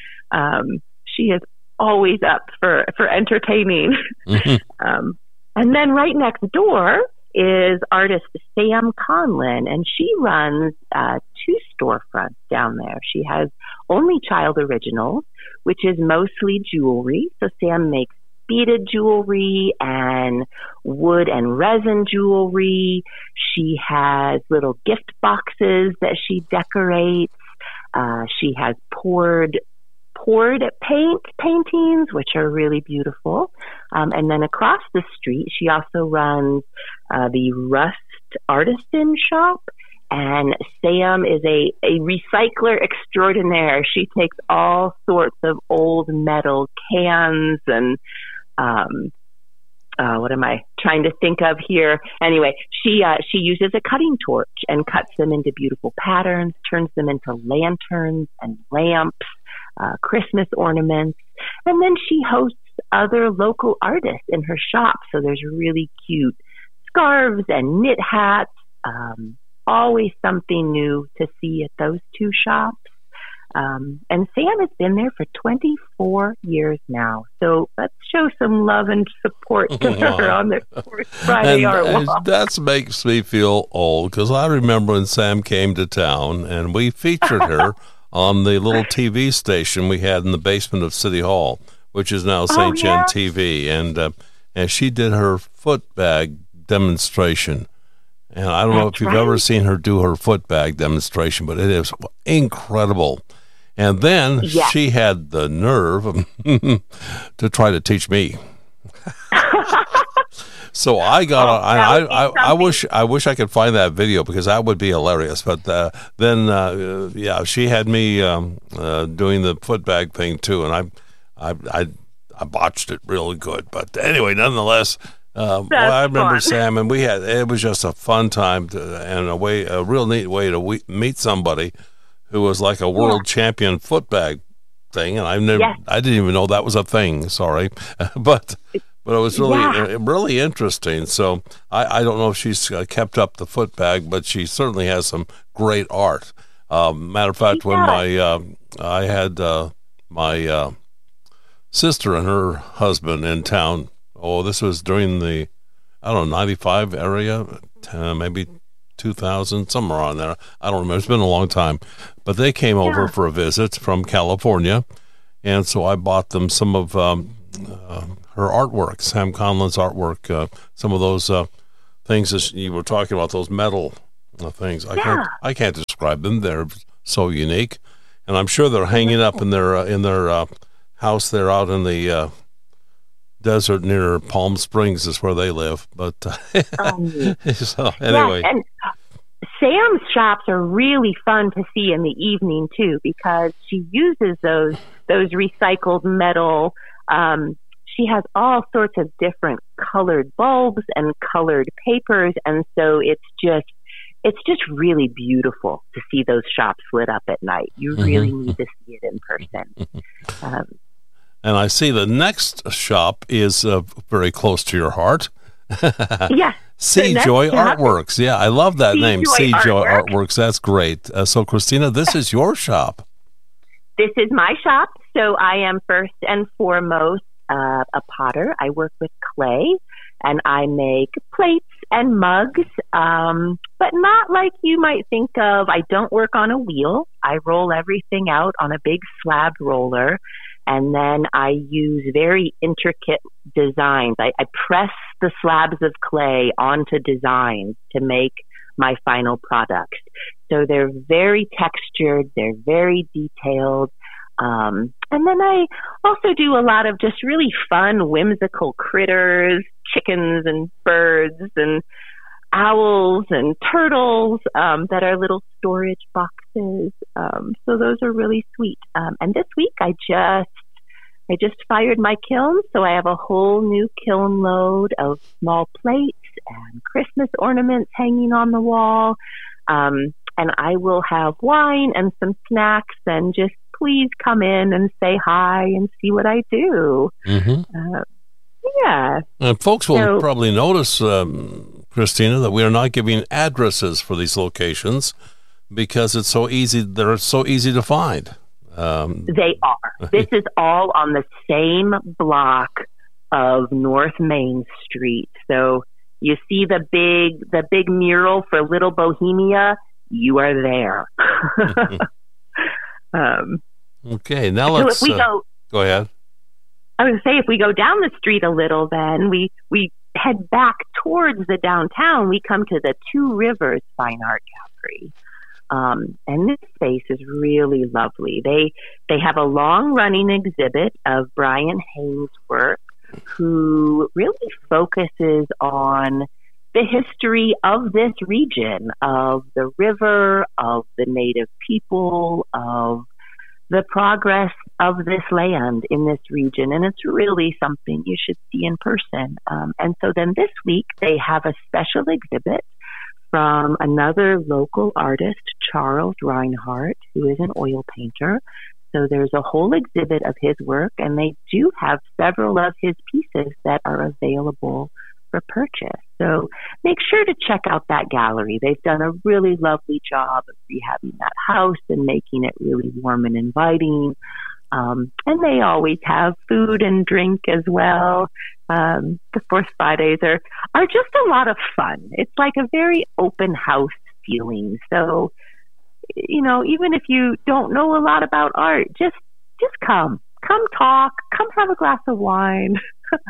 She is always up for entertaining. Mm-hmm. And then right next door is artist Sam Conlin, and she runs 2 storefronts down there. She has Only Child Originals, which is mostly jewelry. So Sam makes beaded jewelry and wood and resin jewelry. She has little gift boxes that she decorates. She has poured paintings, which are really beautiful. And then across the street, she also runs the Rust Artisan Shop. And Sam is a recycler extraordinaire. She takes all sorts of old metal cans and what am I trying to think of here? Anyway, she uses a cutting torch and cuts them into beautiful patterns, turns them into lanterns and lamps, Christmas ornaments, and then she hosts other local artists in her shop. So there's really cute scarves and knit hats, always something new to see at those 2 shops. And Sam has been there for 24 years now. So let's show some love and support to her on the Friday Art Walk. That makes me feel old, because I remember when Sam came to town and we featured her on the little TV station we had in the basement of City Hall, which is now St. Gen TV. And she did her foot bag demonstration. And I don't know if you've ever seen her do her foot bag demonstration, but it is incredible. And then she had the nerve to try to teach me. So I got I wish I could find that video, because that would be hilarious. But then she had me doing the foot bag thing too, and I botched it really good. But anyway, nonetheless, I remember Sam, and it was just a fun time and a real neat way to meet somebody who was like a world champion foot bag thing, and I didn't even know that was a thing. Sorry, but it was really interesting. So I don't know if she's kept up the foot bag, but she certainly has some great art. Matter of fact, when I had my sister and her husband in town. Oh, this was during the I don't know, 95 area, maybe 2000, somewhere on there. I don't remember. It's been a long time. But they came over for a visit from California, and so I bought them some of her artwork, Sam Conlon's artwork, some of those things that you were talking about, those metal things. I can't describe them. They're so unique, and I'm sure they're hanging up in their house there out in the desert near Palm Springs is where they live. But so anyway. Yeah, and Sam's shops are really fun to see in the evening too, because she uses those recycled metal. She has all sorts of different colored bulbs and colored papers, and so it's just really beautiful to see those shops lit up at night. You really need to see it in person. And I see the next shop is very close to your heart. Yeah. Seajoy Artworks. Yeah, I love that name, Seajoy Artworks. That's great. So, Christina, this is your shop. This is my shop. So I am first and foremost a potter. I work with clay, and I make plates and mugs, but not like you might think of. I don't work on a wheel. I roll everything out on a big slab roller, and then I use very intricate designs. I press the slabs of clay onto designs to make my final products. So they're very textured, they're very detailed. And then I also do a lot of just really fun, whimsical critters, chickens and birds and owls and turtles that are little storage boxes. So those are really sweet. And this week I just fired my kiln, so I have a whole new kiln load of small plates and Christmas ornaments hanging on the wall. And I will have wine and some snacks, and just please come in and say hi and see what I do. Yeah. And folks will probably notice, Christina, that we are not giving addresses for these locations because it's so easy. They're so easy to find. They are. This is all on the same block of North Main Street. So you see the big mural for Little Bohemia. You are there. Okay, now let's so if we go ahead. I was going to say, if we go down the street a little, then we head back towards the downtown. We come to the Two Rivers Fine Art Gallery. And this space is really lovely. They have a long-running exhibit of Brian Haynes' work, who really focuses on the history of this region, of the river, of the native people, of the progress of this land in this region. And it's really something you should see in person. And so then this week they have a special exhibit from another local artist, Charles Reinhardt, who is an oil painter. So there's a whole exhibit of his work, and they do have several of his pieces that are available for purchase. So make sure to check out that gallery. They've done a really lovely job of rehabbing that house and making it really warm and inviting. And they always have food and drink as well. The Fourth Fridays are just a lot of fun. It's like a very open house feeling. So, even if you don't know a lot about art, just come talk, come have a glass of wine,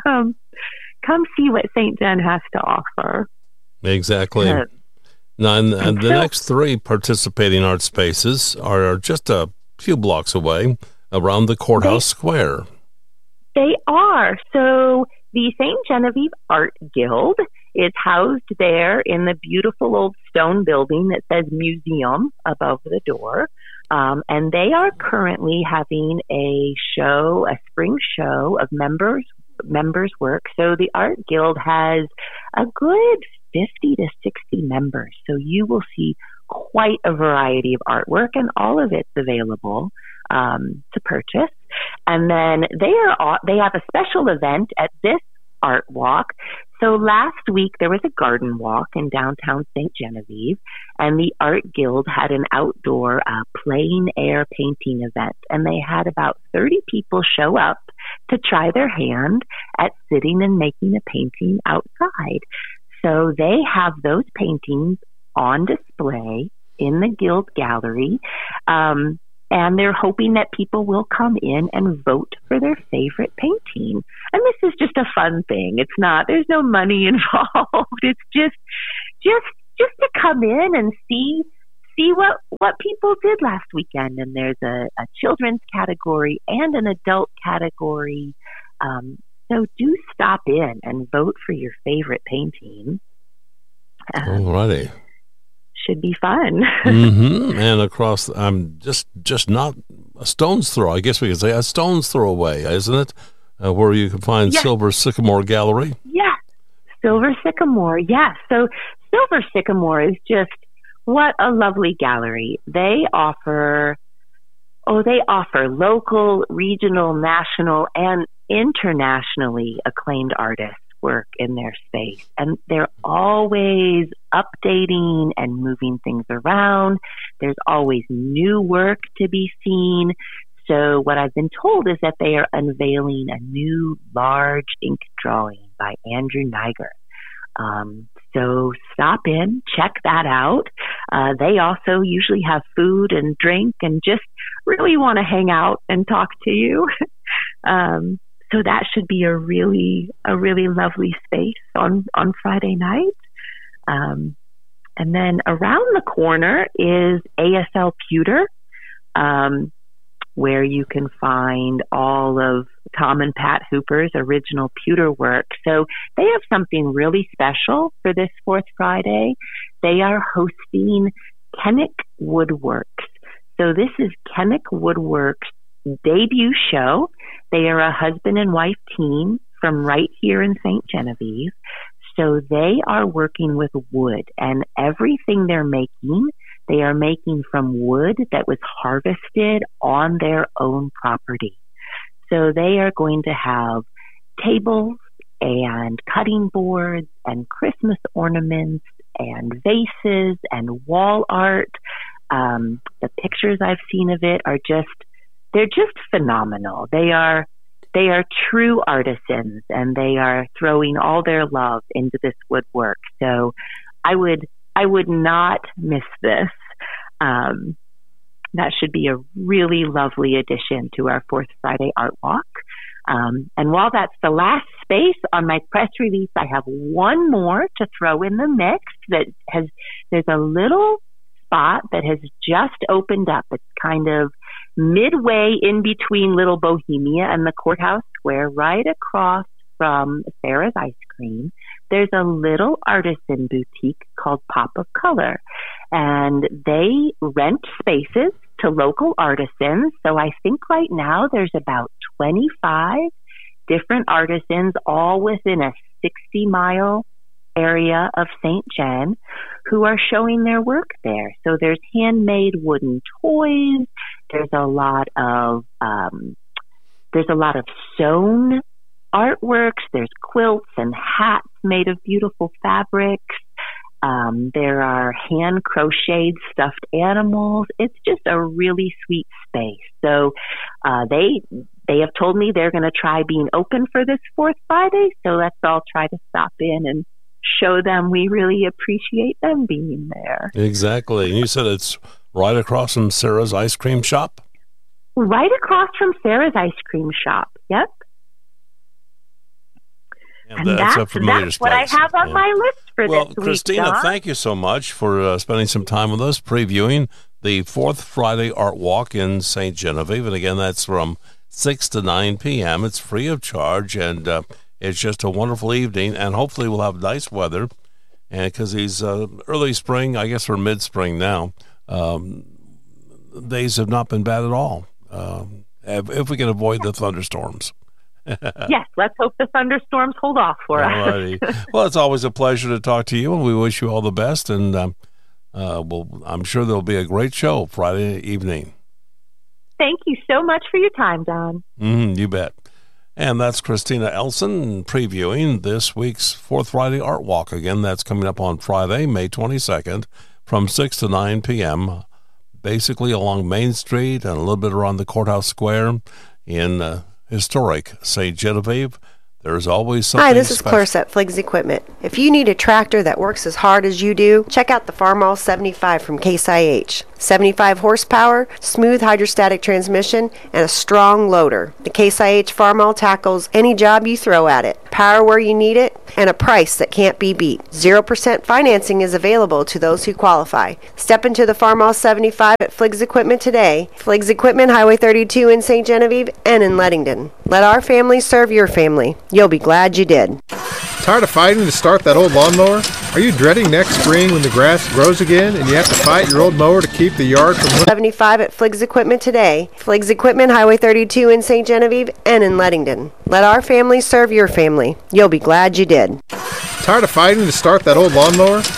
come see what St. John has to offer. Exactly. Now, and the next three participating art spaces are just a few blocks away around the courthouse square. They are. So the St. Genevieve Art Guild is housed there in the beautiful old stone building that says museum above the door. And they are currently having a spring show of members' work. So the Art Guild has a good 50 to 60 members. So you will see quite a variety of artwork, and all of it's available to purchase. And then they have a special event at this art walk. So last week there was a garden walk in downtown St. Genevieve, and the Art Guild had an outdoor plein air painting event, and they had about 30 people show up to try their hand at sitting and making a painting outside. So they have those paintings on display in the Guild Gallery, and they're hoping that people will come in and vote for their favorite painting. And this is just a fun thing. It's not, there's no money involved. It's just to come in and see what people did last weekend. And there's a children's category and an adult category. So do stop in and vote for your favorite painting. Alrighty. Should be fun. Mm-hmm. And across, I'm just not a stone's throw. I guess we could say a stone's throw away, isn't it? Where you can find Silver Sycamore Gallery. Yeah, Silver Sycamore. Yeah. So Silver Sycamore is just what a lovely gallery. They offer local, regional, national, and internationally acclaimed artists work in their space, and they're always updating and moving things around. There's always new work to be seen. So what I've been told is that they are unveiling a new large ink drawing by Andrew Niger. So stop in, check that out. They also usually have food and drink and just really want to hang out and talk to you. So that should be a really lovely space on Friday night. And then around the corner is ASL Pewter, where you can find all of Tom and Pat Hooper's original pewter work. So they have something really special for this Fourth Friday. They are hosting Kennick Woodworks. So this is Kennick Woodworks' debut show. They are a husband and wife team from right here in St. Genevieve. So they are working with wood, and everything they're making, they are making from wood that was harvested on their own property. So they are going to have tables and cutting boards and Christmas ornaments and vases and wall art. The pictures I've seen of it are they're just phenomenal. They are true artisans, and they are throwing all their love into this woodwork. So I would not miss this. That should be a really lovely addition to our Fourth Friday Art Walk. And while that's the last space on my press release, I have one more to throw in the mix there's a little spot that has just opened up. It's kind of midway in between Little Bohemia and the Courthouse Square, right across from Sarah's Ice Cream. There's a little artisan boutique called Pop of Color, and they rent spaces to local artisans. So I think right now there's about 25 different artisans, all within a 60-mile area of St. Gen, who are showing their work there. So there's handmade wooden toys. There's a lot of sewn artworks. There's quilts and hats made of beautiful fabrics. There are hand crocheted stuffed animals. It's just a really sweet space. So they have told me they're going to try being open for this Fourth Friday. So let's all try to stop in and show them we really appreciate them being there. Exactly. And you said it's right across from Sarah's Ice Cream Shop? Right across from Sarah's Ice Cream Shop. Yep. And that's a familiar that's what I have on my list for this week. Well, Christina, Don, thank you so much for spending some time with us previewing the Fourth Friday Art Walk in St. Genevieve. And again, that's from 6 to 9 p.m. It's free of charge, and it's just a wonderful evening. And hopefully we'll have nice weather, and because these early spring, I guess we're mid-spring now, days have not been bad at all, if we can avoid the thunderstorms. Yes, let's hope the thunderstorms hold off for us. Well, it's always a pleasure to talk to you, and we wish you all the best. And I'm sure there'll be a great show Friday evening. Thank you so much for your time, Don. You bet. And that's Christina Elson previewing this week's Fourth Friday Art Walk. Again, that's coming up on Friday, May 22nd, from 6 to 9 p.m., basically along Main Street and a little bit around the Courthouse Square in historic St. Genevieve. There's always something Hi, this is special. Clarissa at Fliggs Equipment. If you need a tractor that works as hard as you do, check out the Farmall 75 from Case IH. 75 horsepower, smooth hydrostatic transmission, and a strong loader. The Case IH Farmall tackles any job you throw at it. Power where you need it, and a price that can't be beat. 0% financing is available to those who qualify. Step into the Farmall 75 at Fliggs Equipment today. Fliggs Equipment, Highway 32 in St. Genevieve and in Leadington. Let our family serve your family. You'll be glad you did. Tired of fighting to start that old lawnmower? Are you dreading next spring when the grass grows again and you have to fight your old mower to keep the yard from... 75 at Fliggs Equipment today. Fliggs Equipment, Highway 32 in St. Genevieve and in Leadington. Let our family serve your family. You'll be glad you did. Tired of fighting to start that old lawnmower?